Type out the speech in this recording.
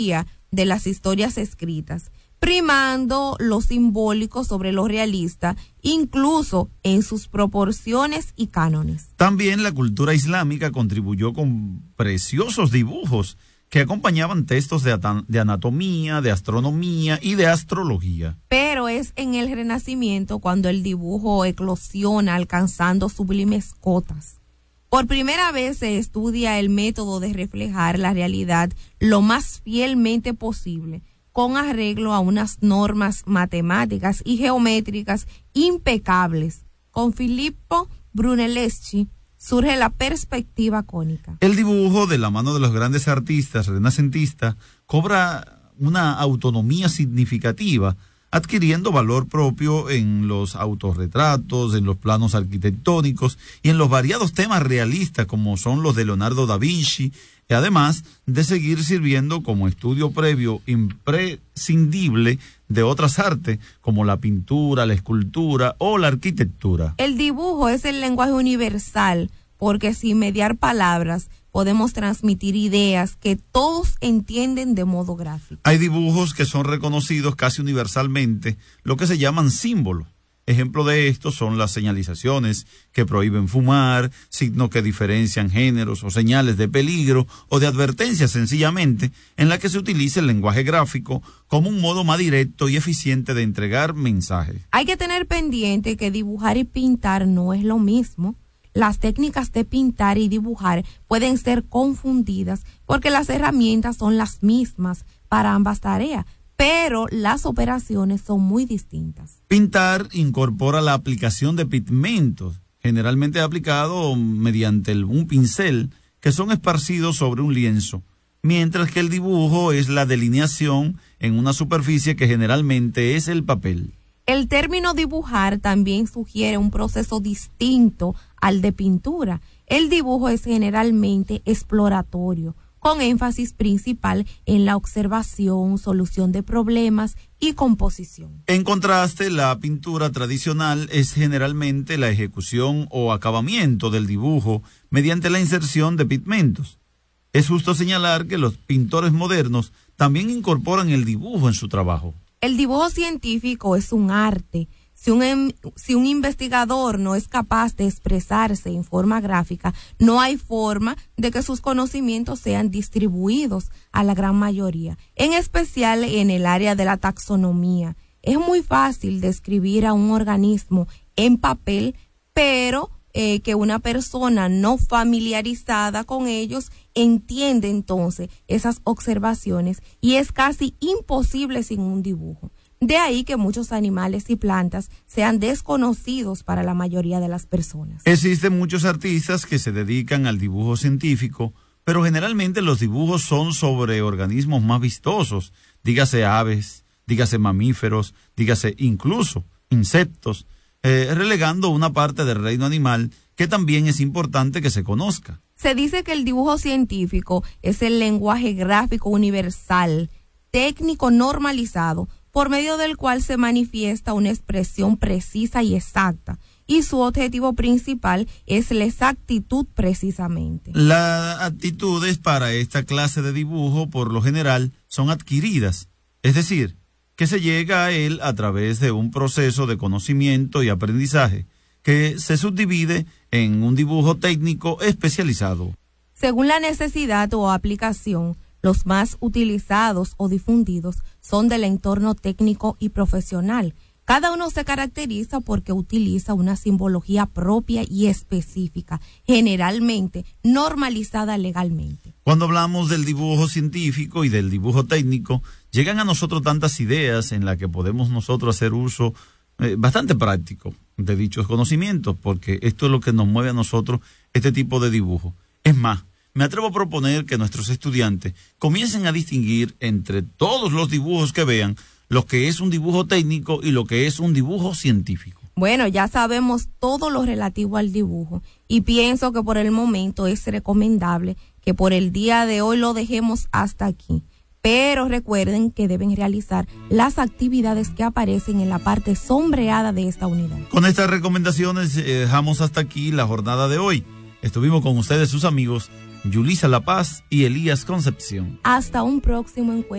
de las historias escritas, primando lo simbólico sobre lo realista, incluso en sus proporciones y cánones. También la cultura islámica contribuyó con preciosos dibujos que acompañaban textos de anatomía, de astronomía y de astrología. Pero es en el Renacimiento cuando el dibujo eclosiona, alcanzando sublimes cotas. Por primera vez se estudia el método de reflejar la realidad lo más fielmente posible, con arreglo a unas normas matemáticas y geométricas impecables. Con Filippo Brunelleschi surge la perspectiva cónica. El dibujo, de la mano de los grandes artistas renacentistas, cobra una autonomía significativa, adquiriendo valor propio en los autorretratos, en los planos arquitectónicos y en los variados temas realistas como son los de Leonardo da Vinci, y además de seguir sirviendo como estudio previo imprescindible de otras artes como la pintura, la escultura o la arquitectura. El dibujo es el lenguaje universal porque sin mediar palabras podemos transmitir ideas que todos entienden de modo gráfico. Hay dibujos que son reconocidos casi universalmente, lo que se llaman símbolos. Ejemplo de esto son las señalizaciones que prohíben fumar, signos que diferencian géneros o señales de peligro o de advertencia sencillamente, en la que se utiliza el lenguaje gráfico como un modo más directo y eficiente de entregar mensajes. Hay que tener pendiente que dibujar y pintar no es lo mismo. Las técnicas de pintar y dibujar pueden ser confundidas porque las herramientas son las mismas para ambas tareas, pero las operaciones son muy distintas. Pintar incorpora la aplicación de pigmentos, generalmente aplicado mediante un pincel, que son esparcidos sobre un lienzo, mientras que el dibujo es la delineación en una superficie que generalmente es el papel. El término dibujar también sugiere un proceso distinto al de pintura. El dibujo es generalmente exploratorio, con énfasis principal en la observación, solución de problemas y composición. En contraste, la pintura tradicional es generalmente la ejecución o acabamiento del dibujo mediante la inserción de pigmentos. Es justo señalar que los pintores modernos también incorporan el dibujo en su trabajo. El dibujo científico es un arte. Si un investigador no es capaz de expresarse en forma gráfica, no hay forma de que sus conocimientos sean distribuidos a la gran mayoría, en especial en el área de la taxonomía. Es muy fácil describir a un organismo en papel, pero que una persona no familiarizada con ellos entiende entonces esas observaciones y es casi imposible sin un dibujo. De ahí que muchos animales y plantas sean desconocidos para la mayoría de las personas. Existen muchos artistas que se dedican al dibujo científico, pero generalmente los dibujos son sobre organismos más vistosos, dígase aves, dígase mamíferos, dígase incluso insectos, relegando una parte del reino animal que también es importante que se conozca. Se dice que el dibujo científico es el lenguaje gráfico universal, técnico normalizado, por medio del cual se manifiesta una expresión precisa y exacta, y su objetivo principal es la exactitud precisamente. Las aptitudes para esta clase de dibujo, por lo general, son adquiridas, es decir, que se llega a él a través de un proceso de conocimiento y aprendizaje, que se subdivide en un dibujo técnico especializado. Según la necesidad o aplicación, los más utilizados o difundidos son del entorno técnico y profesional. Cada uno se caracteriza porque utiliza una simbología propia y específica, generalmente normalizada legalmente. Cuando hablamos del dibujo científico y del dibujo técnico, llegan a nosotros tantas ideas en las que podemos nosotros hacer uso bastante práctico de dichos conocimientos, porque esto es lo que nos mueve a nosotros este tipo de dibujo. Es más, me atrevo a proponer que nuestros estudiantes comiencen a distinguir entre todos los dibujos que vean lo que es un dibujo técnico y lo que es un dibujo científico. Bueno, ya sabemos todo lo relativo al dibujo y pienso que por el momento es recomendable que por el día de hoy lo dejemos hasta aquí. Pero recuerden que deben realizar las actividades que aparecen en la parte sombreada de esta unidad. Con estas recomendaciones dejamos hasta aquí la jornada de hoy. Estuvimos con ustedes sus amigos Yulisa La Paz y Elías Concepción. Hasta un próximo encuentro.